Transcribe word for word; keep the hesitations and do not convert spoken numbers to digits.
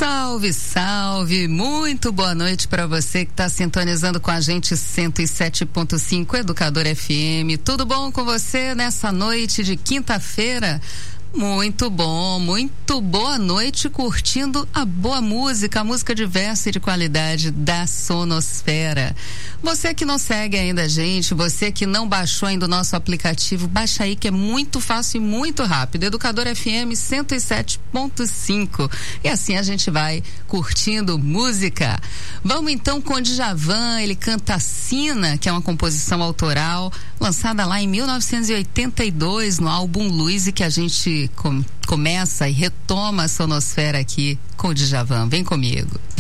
Salve, salve, muito boa noite para você que está sintonizando com a gente cento e sete ponto cinco Educador F M. Tudo bom com você nessa noite de quinta-feira? Muito bom, muito boa noite curtindo a boa música, a música diversa e de qualidade da Sonosfera. Você que não segue ainda a gente, você que não baixou ainda o nosso aplicativo, baixa aí que é muito fácil e muito rápido. Educador F M cento e sete ponto cinco. E assim a gente vai curtindo música. Vamos então com o Djavan, ele canta Sina, que é uma composição autoral, lançada lá em mil novecentos e oitenta e dois no álbum Luz, e que a gente Com, começa e retoma a Sonosfera aqui com o Djavan. Vem comigo.